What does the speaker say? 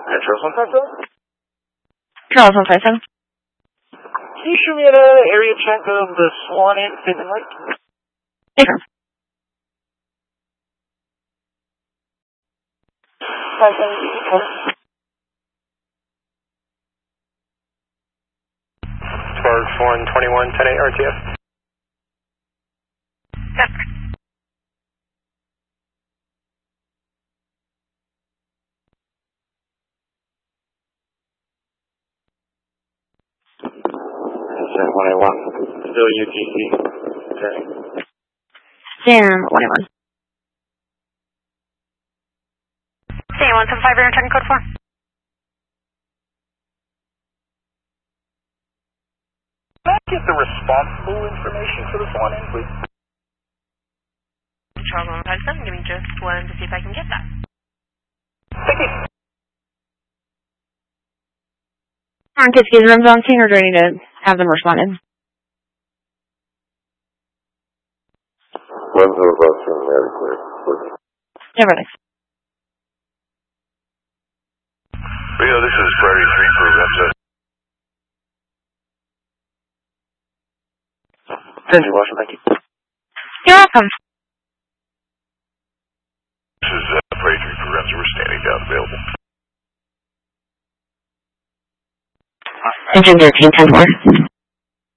Charles 157? Charles 157. Can you shoot me an area check of the Swan Inn Finton Lake? Yes, sir. 570. Sparks 121, 10-8 RTF. Yes, sir. San 181. Still UTC. Turning. Sam 181. Sam 175, you're turning code 4. Can I get the responsible information for the Swan Inn, please? Charles 157, give me just one to see if I can get that. Thank you. Alright, kids, get rooms on scene, or do I need to have them responded? Rooms on scene, very clear. Everything. Rio, this is Friday 3 for Remsa. Thank you, Washington. Thank you. You're welcome. This is Friday 3 for Remsa. We're standing down available. Engine 13, 10-4.